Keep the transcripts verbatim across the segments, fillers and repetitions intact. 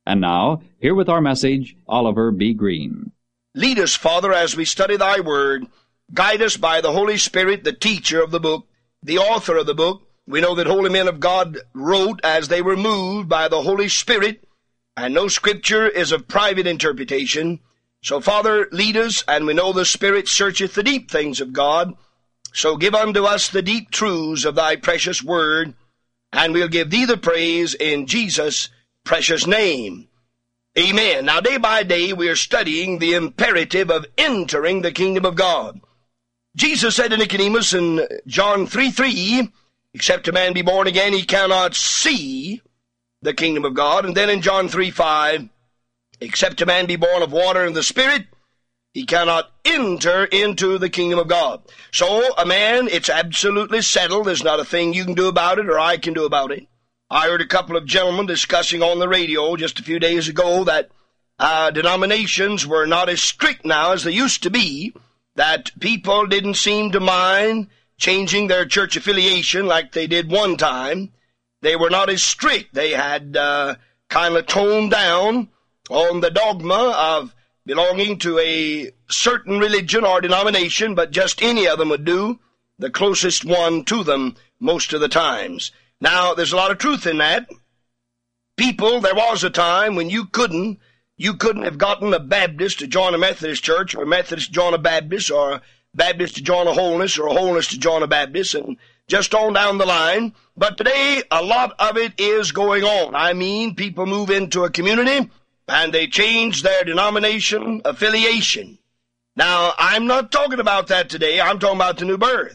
And now, here with our message, Oliver B. Green. Lead us, Father, as we study thy word. Guide us by the Holy Spirit, the teacher of the book, the author of the book. We know that holy men of God wrote as they were moved by the Holy Spirit, and no scripture is of private interpretation. So, Father, lead us, and we know the Spirit searcheth the deep things of God. So give unto us the deep truths of thy precious word, and we'll give thee the praise in Jesus' precious name. Amen. Now, day by day, we are studying the imperative of entering the kingdom of God. Jesus said to Nicodemus in John three three, except a man be born again, he cannot see the kingdom of God. And then in John three five, except a man be born of water and the Spirit, he cannot enter into the kingdom of God. So, a man, it's absolutely settled. There's not a thing you can do about it or I can do about it. I heard a couple of gentlemen discussing on the radio just a few days ago that uh, denominations were not as strict now as they used to be, that people didn't seem to mind changing their church affiliation like they did one time. They were not as strict. They had uh, kind of toned down on the dogma of belonging to a certain religion or denomination, but just any of them would do, the closest one to them most of the times. Now, there's a lot of truth in that. People, there was a time when you couldn't, you couldn't have gotten a Baptist to join a Methodist church, or a Methodist to join a Baptist, or a Baptist to join a Holiness, or a Holiness to join a Baptist, and just on down the line. But today, a lot of it is going on. I mean, people move into a community, and they change their denomination affiliation. Now, I'm not talking about that today. I'm talking about the new birth.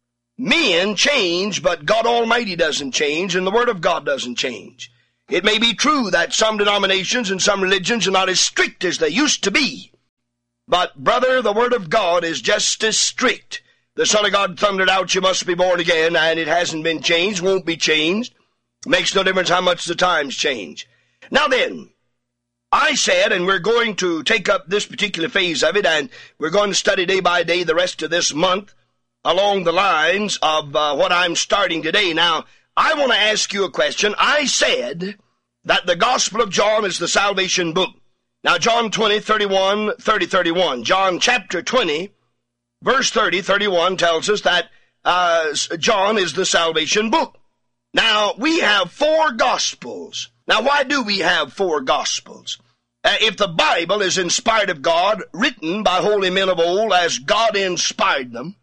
Men change, but God Almighty doesn't change, and the Word of God doesn't change. It may be true that some denominations and some religions are not as strict as they used to be. But, brother, the Word of God is just as strict. The Son of God thundered out, you must be born again, and it hasn't been changed, won't be changed. Makes no difference how much the times change. Now then, I said, and we're going to take up this particular phase of it, and we're going to study day by day the rest of this month, along the lines of uh, what I'm starting today. Now, I want to ask you a question. I said that the Gospel of John is the salvation book. Now, John twenty, thirty-one, thirty, thirty-one. John chapter twenty, verse thirty, thirty-one tells us that uh, John is the salvation book. Now, we have four Gospels. Now, why do we have four Gospels? Uh, if the Bible is inspired of God, written by holy men of old as God inspired them,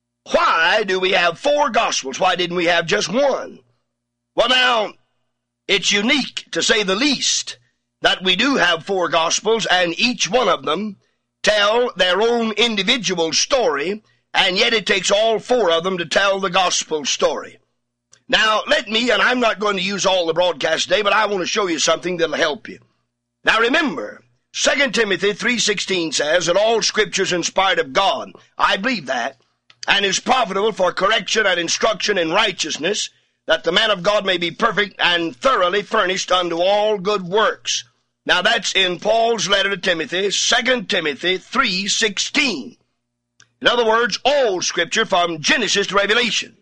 why do we have four Gospels? Why didn't we have just one? Well, now, it's unique, to say the least, that we do have four Gospels, and each one of them tell their own individual story, and yet it takes all four of them to tell the Gospel story. Now, let me, and I'm not going to use all the broadcast today, but I want to show you something that'll help you. Now, remember, Second Timothy three sixteen says that all Scripture is inspired of God. I believe that. And is profitable for correction and instruction in righteousness, that the man of God may be perfect and thoroughly furnished unto all good works. Now that's in Paul's letter to Timothy, Second Timothy three sixteen. In other words, all Scripture from Genesis to Revelation.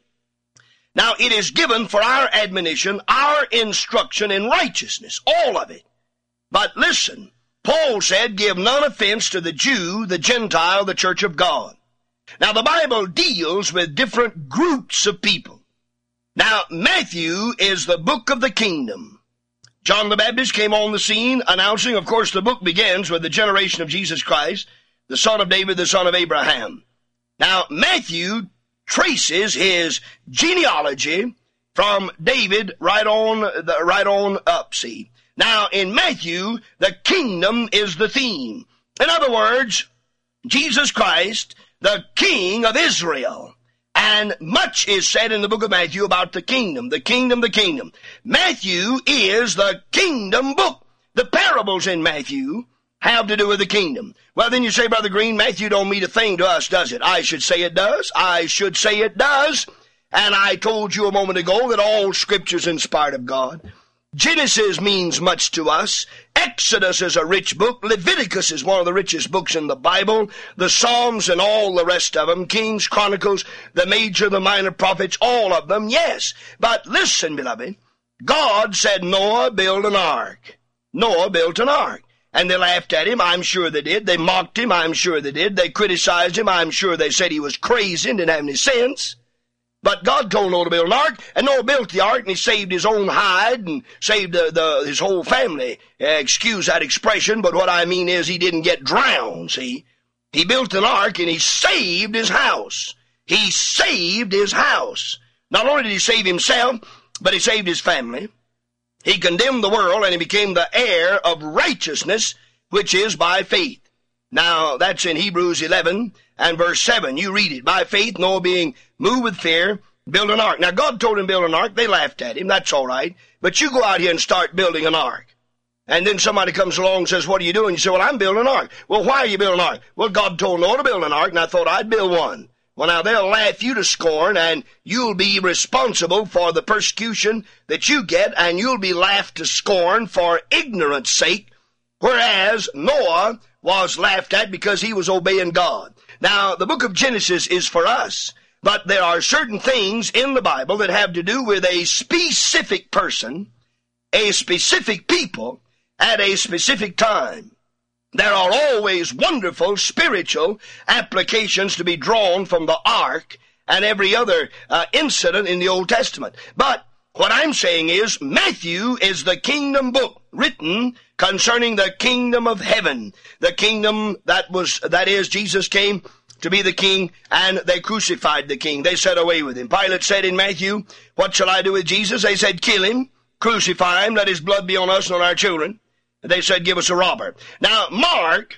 Now it is given for our admonition, our instruction in righteousness, all of it. But listen, Paul said, give none offense to the Jew, the Gentile, the church of God. Now, the Bible deals with different groups of people. Now, Matthew is the book of the kingdom. John the Baptist came on the scene announcing, of course, the book begins with the generation of Jesus Christ, the son of David, the son of Abraham. Now, Matthew traces his genealogy from David right on, the, right on up, see. Now, in Matthew, the kingdom is the theme. In other words, Jesus Christ, the King of Israel. And much is said in the book of Matthew about the kingdom, the kingdom, the kingdom. Matthew is the kingdom book. The parables in Matthew have to do with the kingdom. Well, then you say, Brother Green, Matthew don't mean a thing to us, does it? I should say it does. I should say it does. And I told you a moment ago that all Scripture's inspired of God. Genesis means much to us. Exodus is a rich book. Leviticus is one of the richest books in the Bible. The Psalms and all the rest of them. Kings, Chronicles, the major, the minor prophets, all of them, yes. But listen, beloved. God said, Noah, build an ark. Noah built an ark. And they laughed at him, I'm sure they did. They mocked him, I'm sure they did. They criticized him, I'm sure they said he was crazy and didn't have any sense. But God told Noah to build an ark, and Noah built the ark, and he saved his own hide and saved the, the, his whole family. Uh, excuse that expression, but what I mean is he didn't get drowned, see. He built an ark, and he saved his house. He saved his house. Not only did he save himself, but he saved his family. He condemned the world, and he became the heir of righteousness, which is by faith. Now, that's in Hebrews eleven and verse seven. You read it. By faith, Noah being moved with fear, built an ark. Now, God told him to build an ark. They laughed at him. That's all right. But you go out here and start building an ark. And then somebody comes along and says, what are you doing? You say, well, I'm building an ark. Well, why are you building an ark? Well, God told Noah to build an ark, and I thought I'd build one. Well, now, they'll laugh you to scorn, and you'll be responsible for the persecution that you get, and you'll be laughed to scorn for ignorance sake, whereas Noah was laughed at because he was obeying God. Now, the book of Genesis is for us, but there are certain things in the Bible that have to do with a specific person, a specific people, at a specific time. There are always wonderful spiritual applications to be drawn from the ark and every other uh, incident in the Old Testament. But what I'm saying is Matthew is the kingdom book written concerning the kingdom of heaven, the kingdom that was, that is, Jesus came to be the king, and they crucified the king. They said away with him. Pilate said in Matthew, what shall I do with Jesus? They said, kill him, crucify him, let his blood be on us and on our children. They said, give us a robber. Now, Mark,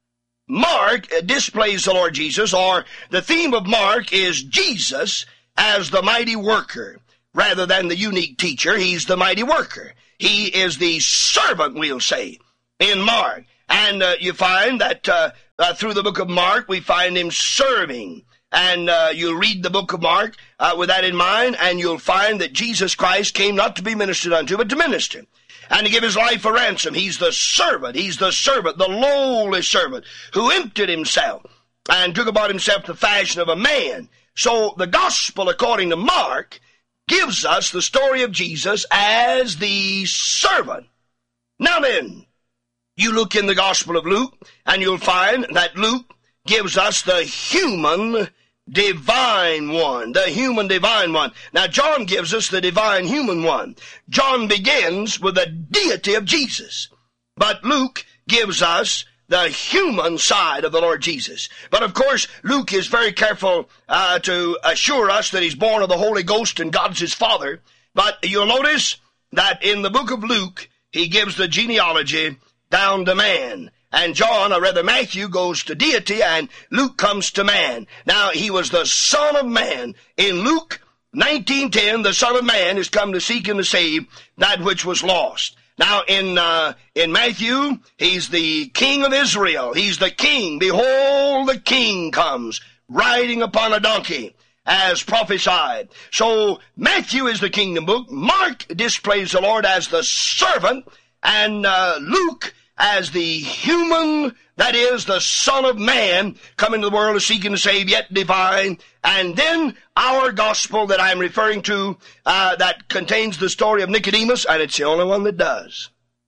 Mark displays the Lord Jesus, or the theme of Mark is Jesus as the mighty worker. Rather than the unique teacher, he's the mighty worker. He is the servant, we'll say, in Mark. And uh, you find that uh, uh, through the book of Mark, we find him serving. And uh, you'll read the book of Mark uh, with that in mind, and you'll find that Jesus Christ came not to be ministered unto, but to minister, and to give his life a ransom. He's the servant. He's the servant, the lowly servant, who emptied himself and took upon himself the fashion of a man. So the gospel, according to Mark, gives us the story of Jesus as the servant. Now then, you look in the Gospel of Luke, and you'll find that Luke gives us the human divine one, the human divine one. Now, John gives us the divine human one. John begins with the deity of Jesus, but Luke gives us the human side of the Lord Jesus. But, of course, Luke is very careful uh, to assure us that he's born of the Holy Ghost and God's his Father. But you'll notice that in the book of Luke, he gives the genealogy down to man. And John, or rather Matthew, goes to deity, and Luke comes to man. Now, he was the Son of Man. In Luke nineteen ten, the Son of Man is come to seek and to save that which was lost. Now, in uh, in Matthew, he's the King of Israel. He's the King. Behold, the King comes, riding upon a donkey, as prophesied. So, Matthew is the kingdom book. Mark displays the Lord as the servant, and uh, Luke as the human, that is, the Son of Man, coming to the world to seek and to save, yet divine. And then our gospel that I'm referring to, uh, that contains the story of Nicodemus, and it's the only one that does.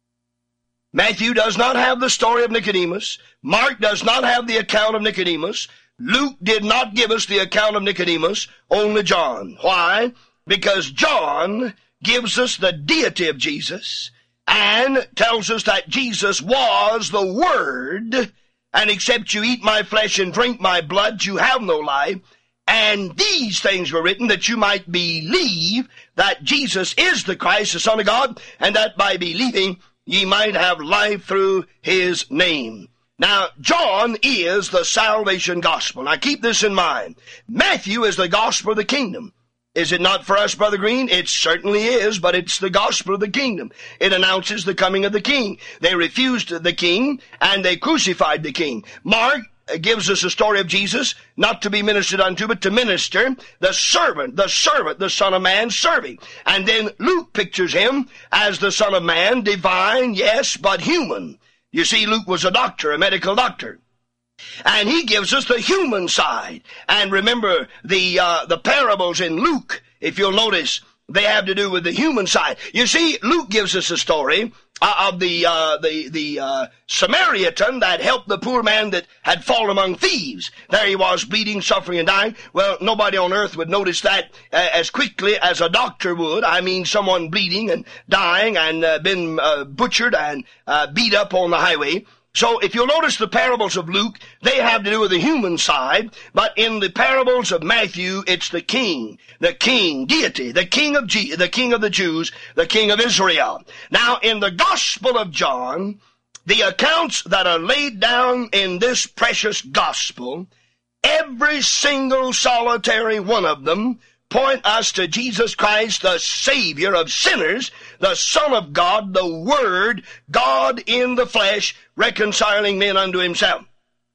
Matthew does not have the story of Nicodemus. Mark does not have the account of Nicodemus. Luke did not give us the account of Nicodemus, only John. Why? Because John gives us the deity of Jesus, and tells us that Jesus was the Word, and except you eat my flesh and drink my blood, you have no life. And these things were written that you might believe that Jesus is the Christ, the Son of God, and that by believing ye might have life through his name. Now, John is the salvation gospel. Now, keep this in mind. Matthew is the gospel of the kingdom. Is it not for us, Brother Green? It certainly is, but it's the gospel of the kingdom. It announces the coming of the king. They refused the king, and they crucified the king. Mark gives us a story of Jesus, not to be ministered unto, but to minister, the servant, the servant, the Son of Man serving. And then Luke pictures him as the Son of Man, divine, yes, but human. You see, Luke was a doctor, a medical doctor. And he gives us the human side. And remember, the uh, the parables in Luke, if you'll notice, They have to do with the human side. You see, Luke gives us a story uh, of the uh, the the uh, Samaritan that helped the poor man that had fallen among thieves. There he was, bleeding, suffering, and dying. Well, nobody on earth would notice that uh, as quickly as a doctor would. I mean, someone bleeding and dying and uh, been uh, butchered and uh, beat up on the highway. So if you'll notice the parables of Luke, they have to do with the human side, but in the parables of Matthew, it's the king, the king, deity, the king of G- the king of the Jews, the king of Israel. Now, in the Gospel of John, the accounts that are laid down in this precious gospel, every single solitary one of them point us to Jesus Christ, the Savior of sinners, the Son of God, the Word, God in the flesh, reconciling men unto himself.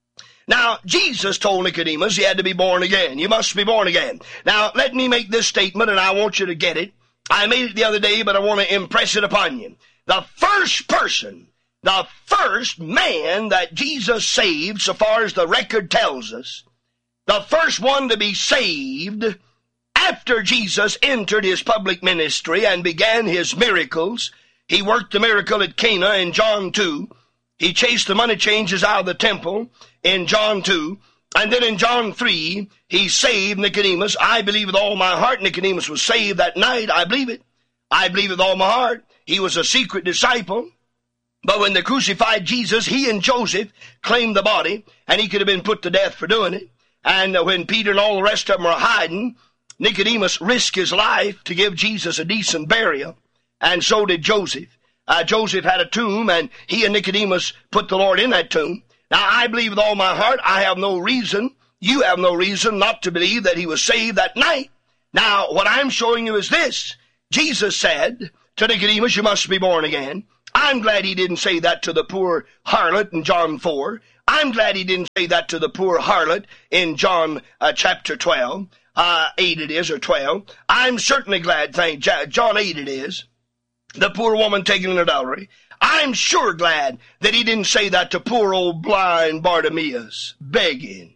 Now, Jesus told Nicodemus he had to be born again. You must be born again. Now, let me make this statement, and I want you to get it. I made it the other day, but I want to impress it upon you. The first person, the first man that Jesus saved, so far as the record tells us, the first one to be saved after Jesus entered his public ministry and began his miracles. He worked the miracle at Cana in John two. He chased the money changers out of the temple in John two. And then in John three, he saved Nicodemus. I believe with all my heart Nicodemus was saved that night. I believe it. I believe with all my heart. He was a secret disciple. But when they crucified Jesus, he and Joseph claimed the body, and he could have been put to death for doing it. And when Peter and all the rest of them were hiding, Nicodemus risked his life to give Jesus a decent burial, and so did Joseph. Uh, Joseph had a tomb, and he and Nicodemus put the Lord in that tomb. Now, I believe with all my heart, I have no reason, you have no reason not to believe that he was saved that night. Now, what I'm showing you is this. Jesus said to Nicodemus, you must be born again. I'm glad he didn't say that to the poor harlot in John four. I'm glad he didn't say that to the poor harlot in John uh, chapter twelve. Uh, eight it is, or twelve. I'm certainly glad, thank John eight it is, the poor woman taken in adultery. I'm sure glad that he didn't say that to poor old blind Bartimaeus, begging.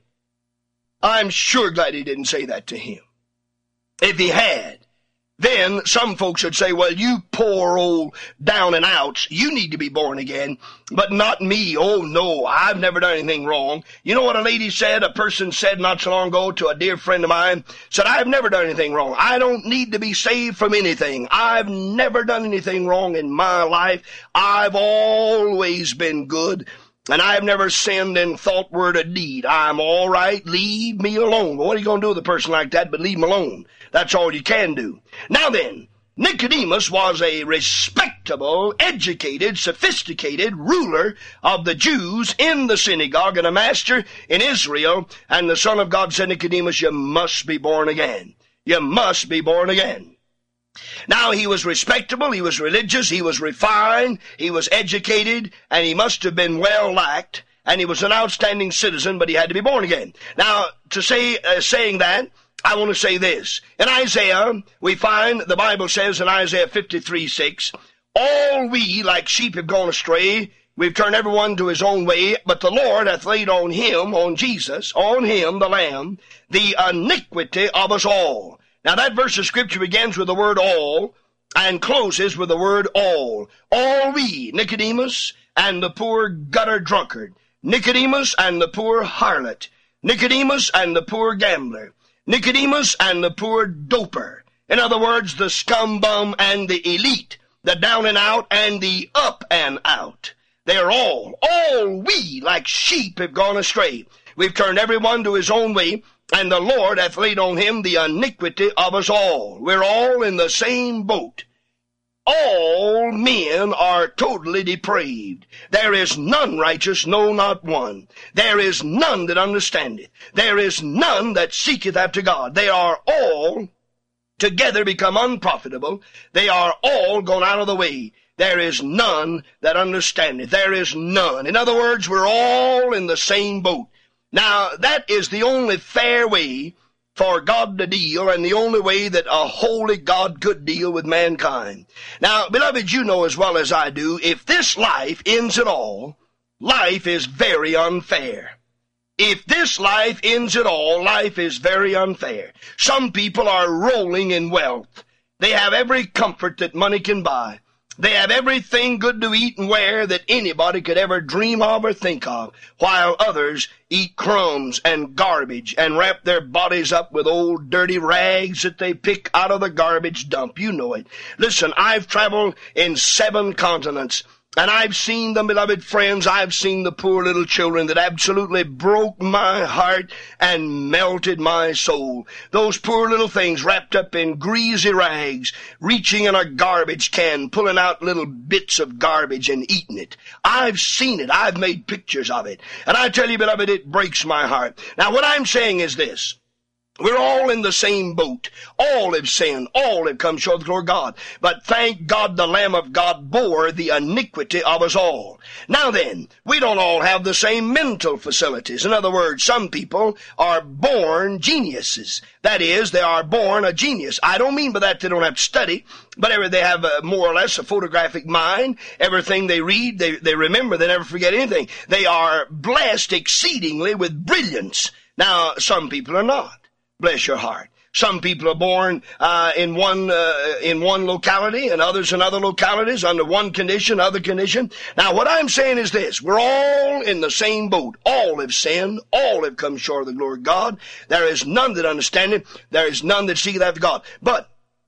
I'm sure glad he didn't say that to him. If he had, then some folks would say, well, you poor old down and outs, you need to be born again, but not me. Oh, no, I've never done anything wrong. You know what a lady said, a person said not so long ago to a dear friend of mine, said, I've never done anything wrong. I don't need to be saved from anything. I've never done anything wrong in my life. I've always been good. And I've never sinned in thought, word, or deed. I'm all right. Leave me alone. Well, what are you going to do with a person like that but leave him alone? That's all you can do. Now then, Nicodemus was a respectable, educated, sophisticated ruler of the Jews in the synagogue and a master in Israel. And the Son of God said, Nicodemus, you must be born again. You must be born again. Now, he was respectable, he was religious, he was refined, he was educated, and he must have been well-liked, and he was an outstanding citizen, but he had to be born again. Now, to say, uh, saying that, I want to say this. In Isaiah, we find, the Bible says in Isaiah fifty-three six, all we like sheep have gone astray, we've turned everyone to his own way, but the Lord hath laid on him, on Jesus, on him, the Lamb, the iniquity of us all. Now, that verse of Scripture begins with the word all and closes with the word all. All we, Nicodemus and the poor gutter drunkard, Nicodemus and the poor harlot, Nicodemus and the poor gambler, Nicodemus and the poor doper. In other words, the scum bum and the elite, the down and out and the up and out. They're all, all we like sheep have gone astray. We've turned everyone to his own way, and the Lord hath laid on him the iniquity of us all. We're all in the same boat. All men are totally depraved. There is none righteous, no, not one. There is none that understandeth. There is none that seeketh after God. They are all together become unprofitable. They are all gone out of the way. There is none that understandeth. There is none. In other words, we're all in the same boat. Now, that is the only fair way for God to deal, and the only way that a holy God could deal with mankind. Now, beloved, you know as well as I do, if this life ends at all, life is very unfair. If this life ends at all, life is very unfair. Some people are rolling in wealth. They have every comfort that money can buy. They have everything good to eat and wear that anybody could ever dream of or think of, while others eat crumbs and garbage and wrap their bodies up with old dirty rags that they pick out of the garbage dump. You know it. Listen, I've traveled in seven continents, and I've seen the beloved friends, I've seen the poor little children that absolutely broke my heart and melted my soul. Those poor little things wrapped up in greasy rags, reaching in a garbage can, pulling out little bits of garbage and eating it. I've seen it. I've made pictures of it. And I tell you, beloved, it breaks my heart. Now, what I'm saying is this. We're all in the same boat. All have sinned. All have come short of the glory of God. But thank God the Lamb of God bore the iniquity of us all. Now then, we don't all have the same mental facilities. In other words, some people are born geniuses. That is, they are born a genius. I don't mean by that they don't have to study, but they have a, more or less a photographic mind. Everything they read, they, they remember. They never forget anything. They are blessed exceedingly with brilliance. Now, some people are not. Bless your heart. Some people are born uh, in one uh, in one locality and others in other localities under one condition, other condition. Now, what I'm saying is this. We're all in the same boat. All have sinned. All have come short of the glory of God. There is none that understand it. There is none that seeketh after God. But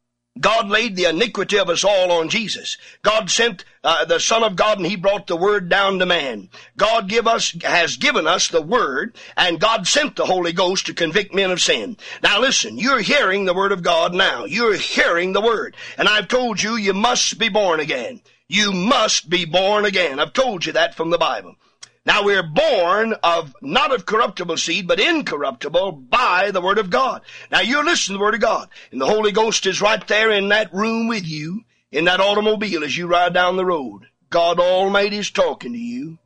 God laid the iniquity of us all on Jesus. God sent uh, the Son of God, and He brought the Word down to man. God give us, has given us the Word, and God sent the Holy Ghost to convict men of sin. Now listen, you're hearing the Word of God now. You're hearing the Word. And I've told you, you must be born again. You must be born again. I've told you that from the Bible. Now we're born of, not of corruptible seed, but incorruptible by the Word of God. Now you're listening to the Word of God. And the Holy Ghost is right there in that room with you, in that automobile as you ride down the road. God Almighty is talking to you.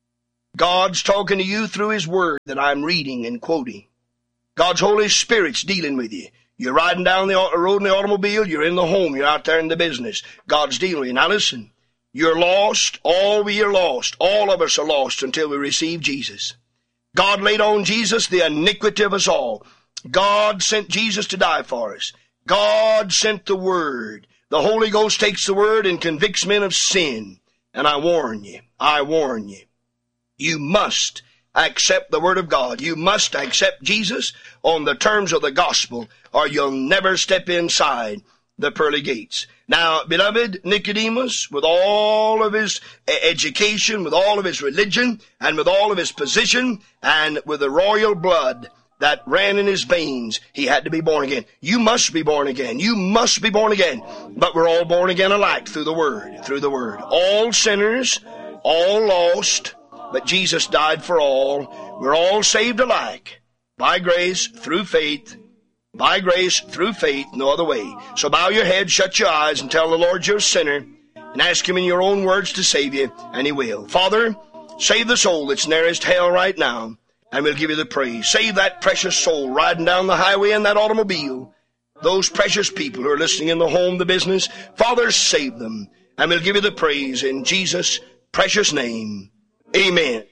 God's talking to you through His Word that I'm reading and quoting. God's Holy Spirit's dealing with you. You're riding down the road in the automobile, you're in the home, you're out there in the business. God's dealing with you. Now listen. You're lost. All we are lost. All of us are lost until we receive Jesus. God laid on Jesus the iniquity of us all. God sent Jesus to die for us. God sent the Word. The Holy Ghost takes the Word and convicts men of sin. And I warn you, I warn you, you must accept the Word of God. You must accept Jesus on the terms of the gospel, or you'll never step inside the pearly gates. Now, beloved, Nicodemus, with all of his education, with all of his religion, and with all of his position, and with the royal blood that ran in his veins, he had to be born again. You must be born again. You must be born again. But we're all born again alike through the Word, through the Word. All sinners, all lost, but Jesus died for all. We're all saved alike, by grace, through faith, by grace, through faith, no other way. So bow your head, shut your eyes, and tell the Lord you're a sinner, and ask Him in your own words to save you, and He will. Father, save the soul that's nearest hell right now, and we'll give you the praise. Save that precious soul riding down the highway in that automobile. Those precious people who are listening in the home, the business. Father, save them, and we'll give you the praise in Jesus' precious name. Amen.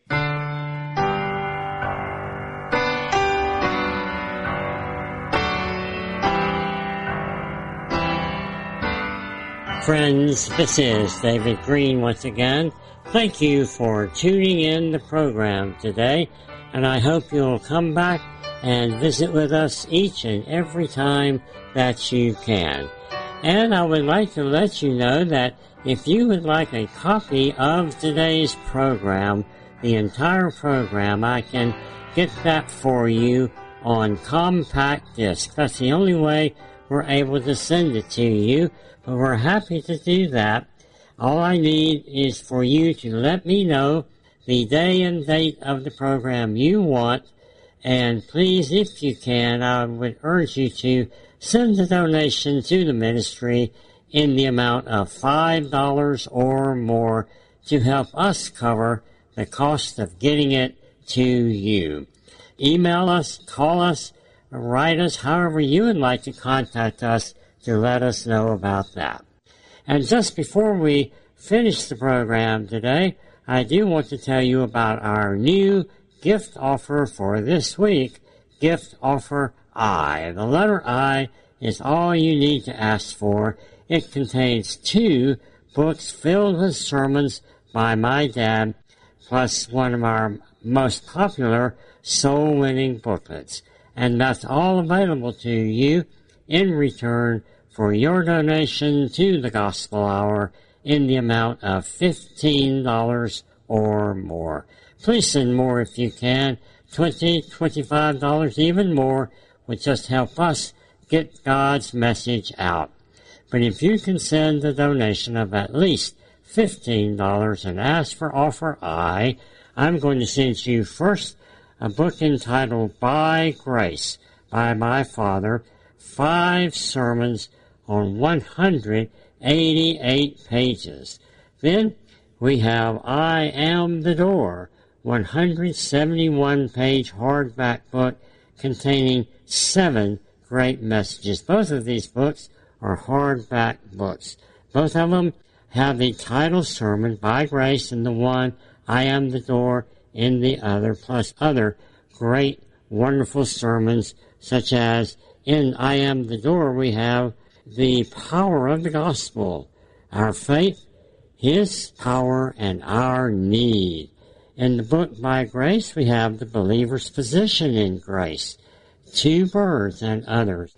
Friends, this is David Green once again. Thank you for tuning in the program today, and I hope you'll come back and visit with us each and every time that you can. And I would like to let you know that if you would like a copy of today's program, the entire program, I can get that for you on compact disc. That's the only way we're able to send it to you. But we're happy to do that. All I need is for you to let me know the day and date of the program you want. And please, if you can, I would urge you to send a donation to the ministry in the amount of five dollars or more to help us cover the cost of getting it to you. Email us, call us, write us, however you would like to contact us to let us know about that. And just before we finish the program today, I do want to tell you about our new gift offer for this week, Gift Offer I. The letter I is all you need to ask for. It contains two books filled with sermons by my dad, plus one of our most popular soul-winning booklets. And that's all available to you in return for your donation to the Gospel Hour in the amount of fifteen dollars or more. Please send more if you can. twenty dollars, twenty-five dollars, even more would just help us get God's message out. But if you can send a donation of at least fifteen dollars and ask for Offer I, I'm going to send you first a book entitled By Grace by my father, five sermons on one hundred eighty-eight pages. Then we have I Am the Door, one hundred seventy-one page hardback book containing seven great messages. Both of these books are hardback books. Both of them have the title sermon, By Grace, in the one, I Am the Door in the other, plus other great, wonderful sermons, such as in I Am the Door we have the power of the gospel, our faith, His power, and our need. In the book By Grace, we have the believer's position in grace, two birds, and others.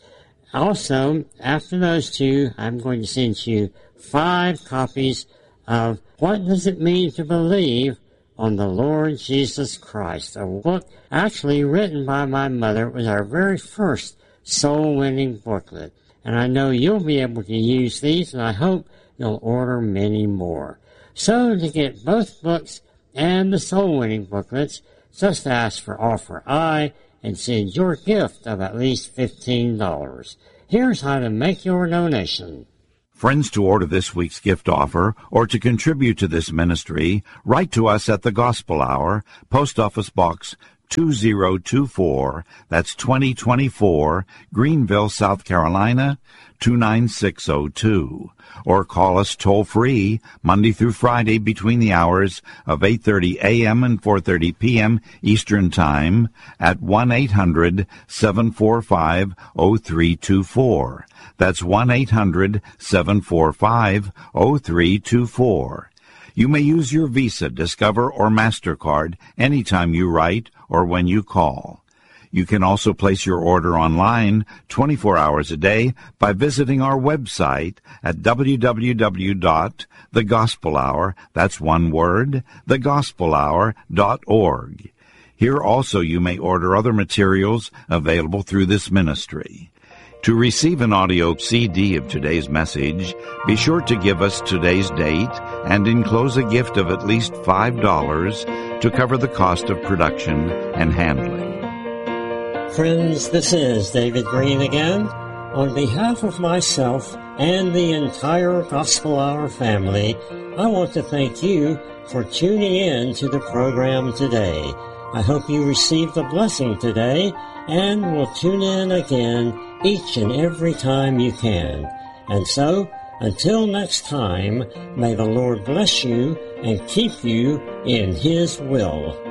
Also, after those two, I'm going to send you five copies of What Does It Mean to Believe on the Lord Jesus Christ, a book actually written by my mother. It was our very first soul-winning booklet. And I know you'll be able to use these, and I hope you'll order many more. So to get both books and the soul-winning booklets, just ask for Offer I and send your gift of at least fifteen dollars. Here's how to make your donation. Friends, to order this week's gift offer or to contribute to this ministry, write to us at the Gospel Hour, Post Office Box two zero two four, that's twenty twenty-four, Greenville, South Carolina, two nine six zero two. Or call us toll-free Monday through Friday between the hours of eight thirty a.m. and four thirty p.m. Eastern Time at one eight hundred seven four five zero three two four. That's one eight hundred seven four five zero three two four. You may use your Visa, Discover, or MasterCard anytime you write or when you call. You can also place your order online twenty-four hours a day by visiting our website at w w w dot the gospel hour, that's one word, the gospel hour dot org. Here also you may order other materials available through this ministry. To receive an audio C D of today's message, be sure to give us today's date and enclose a gift of at least five dollars to cover the cost of production and handling. Friends, this is David Green again. On behalf of myself and the entire Gospel Hour family, I want to thank you for tuning in to the program today. I hope you received a blessing today and will tune in again each and every time you can. And so, until next time, may the Lord bless you and keep you in His will.